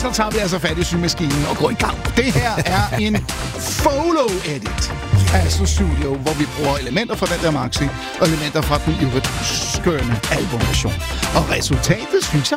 så tager vi altså fat i symaskinen og går i gang. Det her er en Follow-edit af Astro Studio, hvor vi bruger elementer fra den der maxi og elementer fra den øvrigt skønne albumversion. Og resultatet, synes jeg